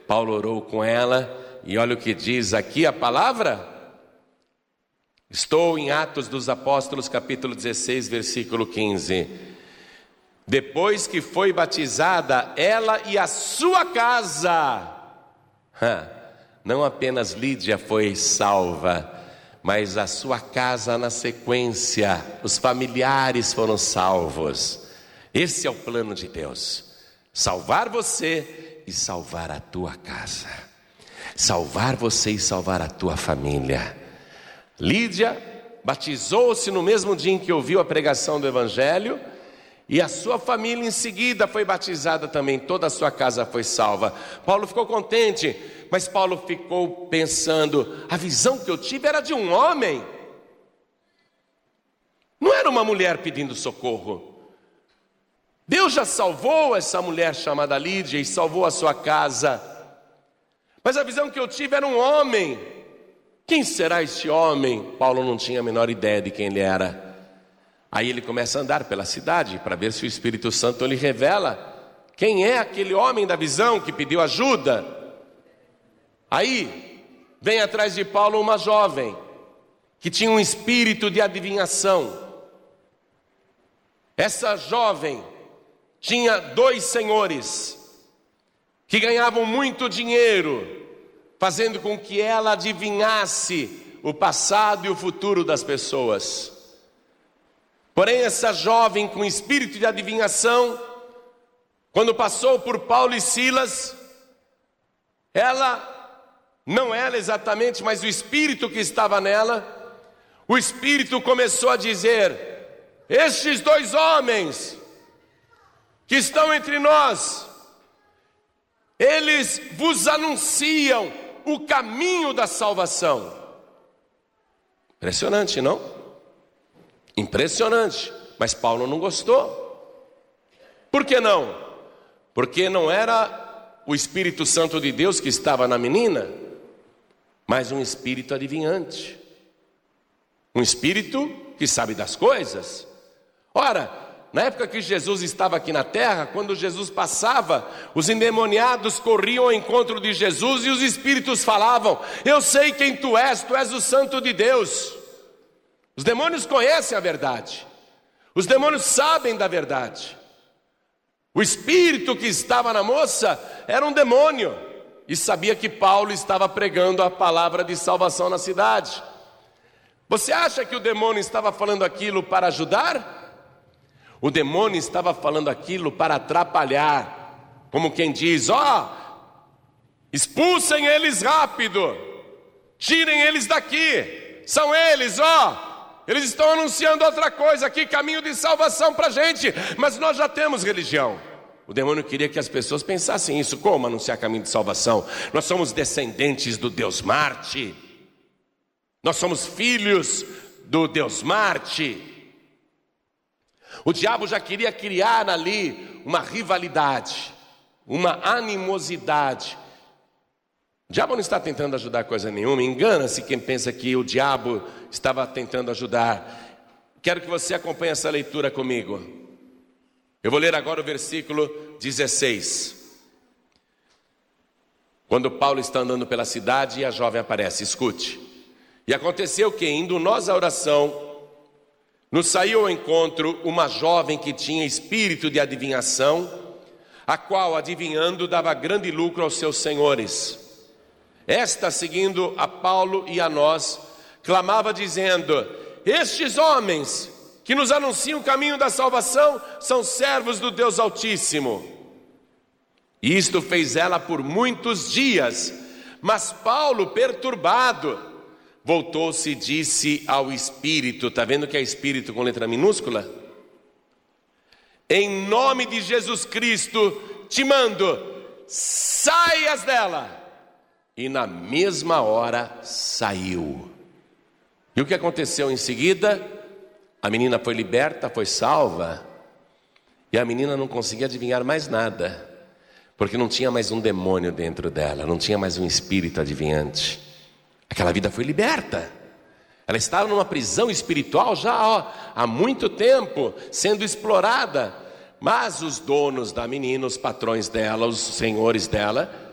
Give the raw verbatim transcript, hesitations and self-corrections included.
Paulo orou com ela, e olha o que diz aqui a palavra. Estou em Atos dos Apóstolos, capítulo dezesseis, versículo quinze. Depois que foi batizada, ela e a sua casa, não apenas Lídia foi salva, mas a sua casa na sequência, os familiares foram salvos. Esse é o plano de Deus: salvar você e salvar a tua casa, salvar você e salvar a tua família. Lídia batizou-se no mesmo dia em que ouviu a pregação do Evangelho, e a sua família em seguida foi batizada também, toda a sua casa foi salva. Paulo ficou contente, mas Paulo ficou pensando: a visão que eu tive era de um homem, não era uma mulher pedindo socorro. Deus já salvou essa mulher chamada Lídia e salvou a sua casa, mas a visão que eu tive era um homem. Quem será este homem? Paulo não tinha a menor ideia de quem ele era. Aí ele começa a andar pela cidade para ver se o Espírito Santo lhe revela quem é aquele homem da visão que pediu ajuda. Aí vem atrás de Paulo uma jovem que tinha um espírito de adivinhação. Essa jovem tinha dois senhores que ganhavam muito dinheiro fazendo com que ela adivinhasse o passado e o futuro das pessoas. Porém, essa jovem com espírito de adivinhação, quando passou por Paulo e Silas, ela, não ela exatamente, mas o espírito que estava nela, o espírito começou a dizer: estes dois homens que estão entre nós, eles vos anunciam o caminho da salvação. Impressionante, não? Impressionante. Mas Paulo não gostou. Por que não? Porque não era o Espírito Santo de Deus que estava na menina, mas um espírito adivinhante, um espírito que sabe das coisas. Ora, na época que Jesus estava aqui na terra, quando Jesus passava, os endemoniados corriam ao encontro de Jesus e os espíritos falavam: eu sei quem tu és, tu és o Santo de Deus. Os demônios conhecem a verdade, os demônios sabem da verdade. O espírito que estava na moça era um demônio e sabia que Paulo estava pregando a palavra de salvação na cidade. Você acha que o demônio estava falando aquilo para ajudar? O demônio estava falando aquilo para atrapalhar, como quem diz: ó, oh, expulsem eles rápido, tirem eles daqui, são eles, ó, oh, eles estão anunciando outra coisa aqui, caminho de salvação para a gente, mas nós já temos religião. O demônio queria que as pessoas pensassem isso: como anunciar caminho de salvação? Nós somos descendentes do Deus Marte, nós somos filhos do Deus Marte. O diabo já queria criar ali uma rivalidade, uma animosidade. O diabo não está tentando ajudar coisa nenhuma. Engana-se quem pensa que o diabo estava tentando ajudar. Quero que você acompanhe essa leitura comigo. Eu vou ler agora o versículo dezesseis. Quando Paulo está andando pela cidade e a jovem aparece, escute. E aconteceu que, indo nós à oração, nos saiu ao encontro uma jovem que tinha espírito de adivinhação, a qual, adivinhando, dava grande lucro aos seus senhores. Esta, seguindo a Paulo e a nós, clamava dizendo: estes homens que nos anunciam o caminho da salvação são servos do Deus Altíssimo. E isto fez ela por muitos dias. Mas Paulo, perturbado, voltou-se e disse ao Espírito, está vendo que é Espírito com letra minúscula? Em nome de Jesus Cristo, te mando, saias dela. E na mesma hora saiu. E o que aconteceu em seguida? A menina foi liberta, foi salva. E a menina não conseguia adivinhar mais nada, porque não tinha mais um demônio dentro dela, não tinha mais um espírito adivinhante. Aquela vida foi liberta. Ela estava numa prisão espiritual já ó, há muito tempo, sendo explorada. Mas os donos da menina, os patrões dela, os senhores dela,